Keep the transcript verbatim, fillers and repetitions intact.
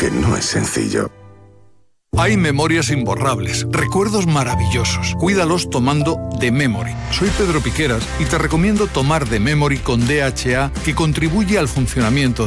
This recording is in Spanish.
que no es sencillo. Hay memorias imborrables, recuerdos maravillosos. Cuídalos tomando The Memory. Soy Pedro Piqueras y te recomiendo tomar The Memory con D H A, que contribuye al funcionamiento